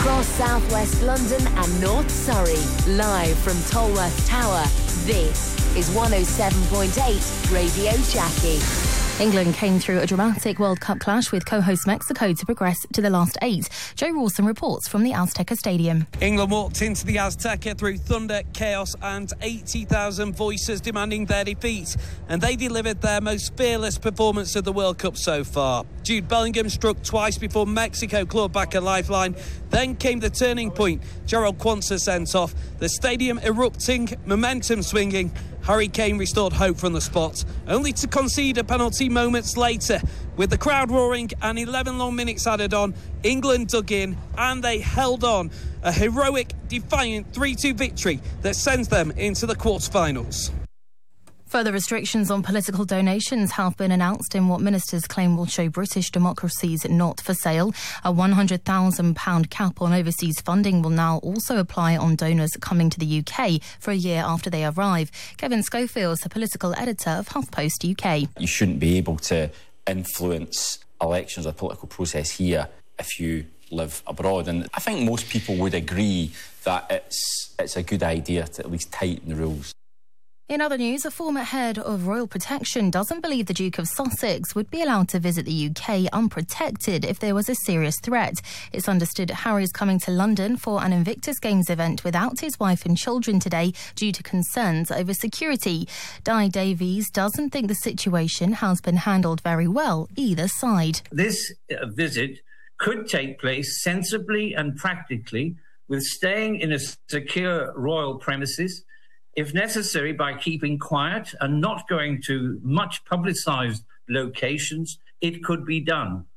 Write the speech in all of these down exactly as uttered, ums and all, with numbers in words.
Across southwest London and North Surrey, live from Tolworth Tower, this is one oh seven point eight Radio Jackie. England came through a dramatic World Cup clash with co-host Mexico to progress to the last eight. Joe Rawson reports from the Azteca Stadium. England walked into the Azteca through thunder, chaos and eighty thousand voices demanding their defeat. And they delivered their most fearless performance of the World Cup so far. Jude Bellingham struck twice before Mexico clawed back a lifeline. Then came the turning point. Gerald Quansah sent off. The stadium erupting, momentum swinging. Harry Kane restored hope from the spot, only to concede a penalty moments later. With the crowd roaring and eleven long minutes added on, England dug in and they held on. A heroic, defiant three two victory that sends them into the quarterfinals. Further restrictions on political donations have been announced in what ministers claim will show British democracy's not for sale. A one hundred thousand pounds cap on overseas funding will now also apply on donors coming to the U K for a year after they arrive. Kevin Schofield is the political editor of HuffPost U K. You shouldn't be able to influence elections or political process here if you live abroad. And I think most people would agree that it's, it's a good idea to at least tighten the rules. In other news, a former head of Royal Protection doesn't believe the Duke of Sussex would be allowed to visit the U K unprotected if there was a serious threat. It's understood Harry's coming to London for an Invictus Games event without his wife and children today due to concerns over security. Di Davies doesn't think the situation has been handled very well, either side. This uh, visit could take place sensibly and practically, with staying in a secure royal premises, if necessary, by keeping quiet and not going to much publicised locations. It could be done.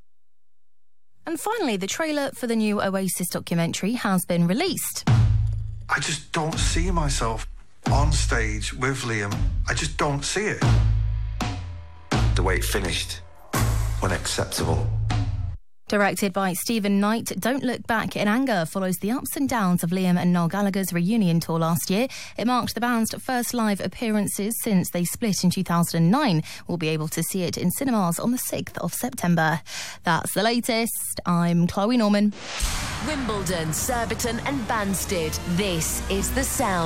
And finally, the trailer for the new Oasis documentary has been released. I just don't see myself on stage with Liam. I just don't see it. The way it finished, unacceptable. Directed by Stephen Knight, Don't Look Back in Anger follows the ups and downs of Liam and Noel Gallagher's reunion tour last year. It marked the band's first live appearances since they split in two thousand nine. We'll be able to see it in cinemas on the sixth of September. That's the latest. I'm Chloe Norman. Wimbledon, Surbiton and Banstead. This is The Sound.